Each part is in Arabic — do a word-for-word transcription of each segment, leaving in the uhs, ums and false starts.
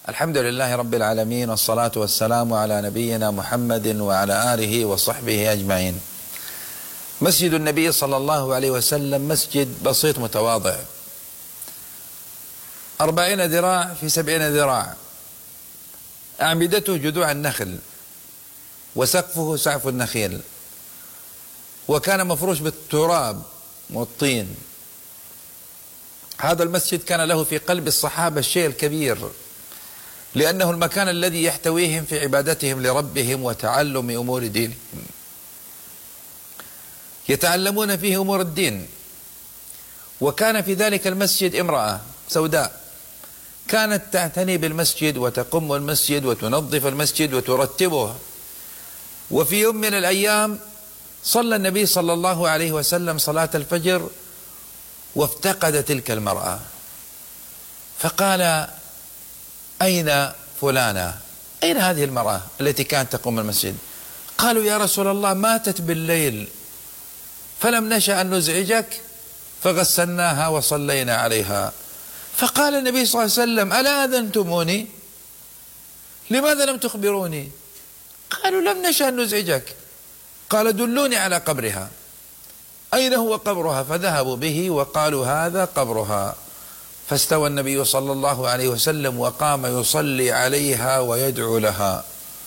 الحمد لله رب العالمين، والصلاة والسلام على نبينا محمد وعلى آله وصحبه أجمعين. مسجد النبي صلى الله عليه وسلم مسجد بسيط متواضع، أربعين ذراع في سبعين ذراع، أعمدته جذوع النخل وسقفه سقف النخيل، وكان مفروش بالتراب والطين. هذا المسجد كان له في قلب الصحابة الشيء الكبير، لأنه المكان الذي يحتويهم في عبادتهم لربهم وتعلم أمور دينهم، يتعلمون فيه أمور الدين. وكان في ذلك المسجد امرأة سوداء كانت تعتني بالمسجد وتقم المسجد وتنظف المسجد وترتبه. وفي يوم من الأيام صلى النبي صلى الله عليه وسلم صلاة الفجر وافتقد تلك المرأة، فقال: أين فلانة؟ أين هذه المرأة التي كانت تقوم المسجد؟ قالوا: يا رسول الله ماتت بالليل فلم نشأ أن نزعجك فغسلناها وصلينا عليها. فقال النبي صلى الله عليه وسلم: ألا أذنتموني؟ لماذا لم تخبروني؟ قالوا: لم نشأ أن نزعجك. قال: دلوني على قبرها. أين هو قبرها؟ فذهبوا به وقالوا: هذا قبرها. فاستوى النبي صلى الله عليه وسلم وقام يصلي عليها ويدعو لها.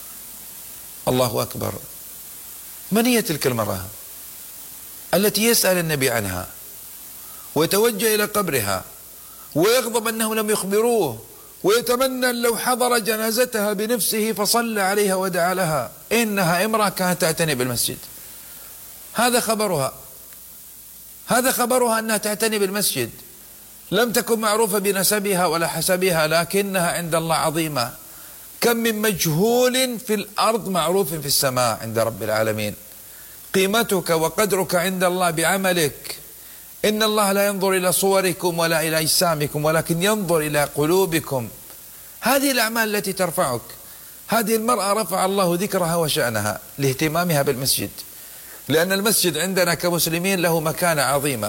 الله أكبر! من هي تلك المرأة التي يسأل النبي عنها ويتوجه إلى قبرها ويغضب أنهم لم يخبروه ويتمنى لو حضر جنازتها بنفسه فصلى عليها ودعا لها؟ إنها امرأة كانت تعتني بالمسجد. هذا خبرها، هذا خبرها أنها تعتني بالمسجد. لم تكن معروفة بنسبها ولا حسبها، لكنها عند الله عظيمة. كم من مجهول في الأرض معروف في السماء عند رب العالمين. قيمتك وقدرك عند الله بعملك. إن الله لا ينظر إلى صوركم ولا إلى أجسامكم، ولكن ينظر إلى قلوبكم. هذه الأعمال التي ترفعك. هذه المرأة رفع الله ذكرها وشأنها لاهتمامها بالمسجد، لأن المسجد عندنا كمسلمين له مكانة عظيمة.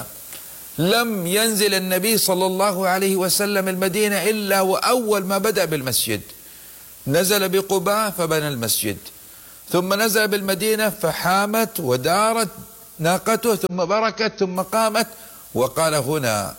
لم ينزل النبي صلى الله عليه وسلم المدينة إلا وأول ما بدأ بالمسجد. نزل بقباء فبنى المسجد، ثم نزل بالمدينة فحامت ودارت ناقته، ثم بركت، ثم قامت وقال: هنا.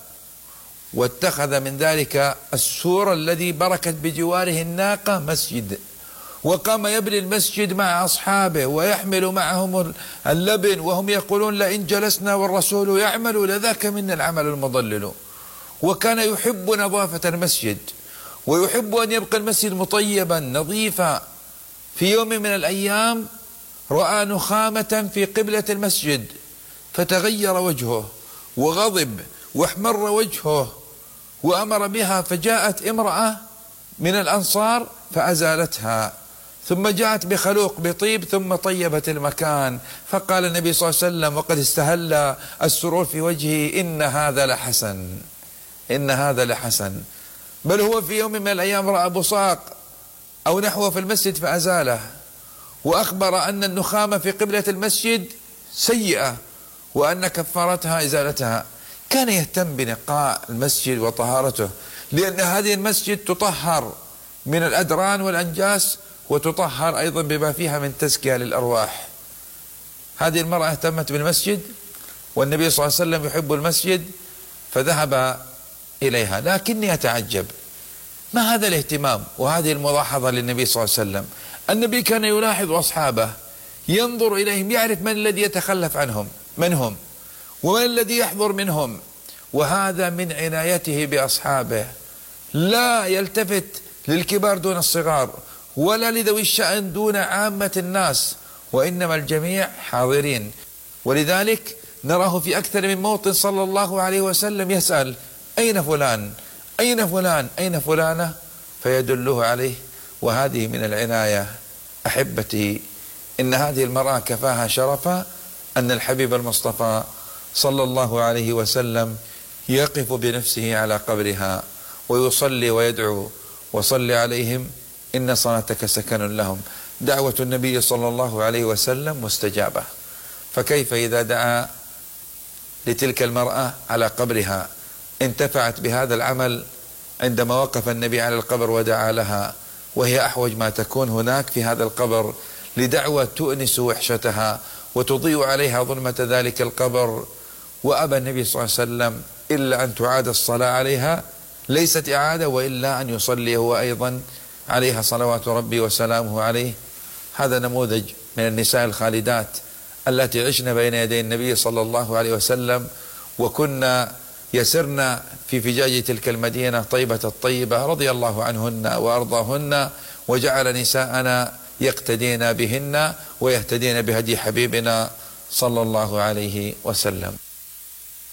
واتخذ من ذلك السور الذي بركت بجواره الناقة مسجد، وقام يبني المسجد مع أصحابه ويحمل معهم اللبن، وهم يقولون: لئن جلسنا والرسول يعمل لذاك منا العمل المضلل. وكان يحب نظافة المسجد، ويحب أن يبقى المسجد مطيبا نظيفا. في يوم من الأيام رأى نخامة في قبلة المسجد فتغير وجهه وغضب واحمر وجهه وأمر بها، فجاءت امرأة من الأنصار فأزالتها، ثم جاءت بخلوق بطيب ثم طيبت المكان. فقال النبي صلى الله عليه وسلم وقد استهل السرور في وجهه: إن هذا لحسن، إن هذا لحسن. بل هو في يوم من الأيام رأى بصاق أو نحوه في المسجد فأزاله، وأخبر أن النخامة في قبلة المسجد سيئة وأن كفارتها إزالتها. كان يهتم بنقاء المسجد وطهارته، لأن هذه المسجد تطهر من الأدران والأنجاس، وتطهر أيضا بما فيها من تزكية للأرواح. هذه المرأة اهتمت بالمسجد، والنبي صلى الله عليه وسلم يحب المسجد فذهب إليها. لكني أتعجب، ما هذا الاهتمام وهذه الملاحظة للنبي صلى الله عليه وسلم؟ النبي كان يلاحظ أصحابه، ينظر إليهم، يعرف من الذي يتخلف عنهم منهم ومن الذي يحضر منهم. وهذا من عنايته بأصحابه، لا يلتفت للكبار دون الصغار ولا لذوي الشأن دون عامة الناس، وإنما الجميع حاضرين. ولذلك نراه في أكثر من موطن صلى الله عليه وسلم يسأل: أين فلان؟ أين فلان؟ أين فلانة؟ فيدله عليه. وهذه من العناية. أحبتي، إن هذه المرأة كفاها شرفا أن الحبيب المصطفى صلى الله عليه وسلم يقف بنفسه على قبرها ويصلي ويدعو: وصل عليهم إن صلاتك سكن لهم. دعوة النبي صلى الله عليه وسلم مستجابة، فكيف إذا دعا لتلك المرأة على قبرها انتفعت بهذا العمل عندما وقف النبي على القبر ودعا لها وهي أحوج ما تكون هناك في هذا القبر لدعوة تؤنس وحشتها وتضيء عليها ظلمة ذلك القبر، وأبى النبي صلى الله عليه وسلم إلا أن تعاد الصلاة عليها، ليست إعادة وإلا أن يصلي هو أيضا عليها صلوات ربي وسلامه عليه. هذا نموذج من النساء الخالدات التي عشنا بين يدي النبي صلى الله عليه وسلم، وكنا يسرنا في فجاج تلك المدينة طيبة الطيبة رضي الله عنهن وأرضاهن، وجعل نساءنا يقتدين بهن ويهتدين بهدي حبيبنا صلى الله عليه وسلم.